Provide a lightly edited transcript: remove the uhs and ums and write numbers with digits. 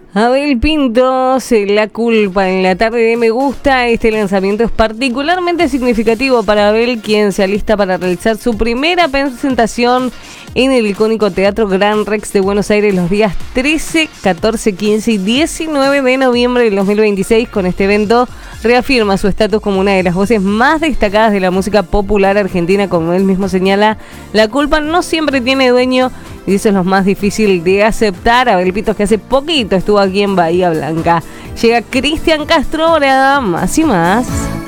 Abel Pintos, La Culpa en la tarde de Me Gusta. Este lanzamiento es particularmente significativo para Abel, quien se alista para realizar su primera presentación en el icónico Teatro Gran Rex de Buenos Aires los días 13, 14, 15 y 19 de noviembre del 2026. Con este evento reafirma su estatus como una de las voces más destacadas de la música popular argentina. Como él mismo señala, la culpa no siempre tiene dueño y eso es lo más difícil de aceptar. Abel Pintos, que hace poquito estuvo aquí en Bahía Blanca. Llega Cristian Castro, ahora más y más.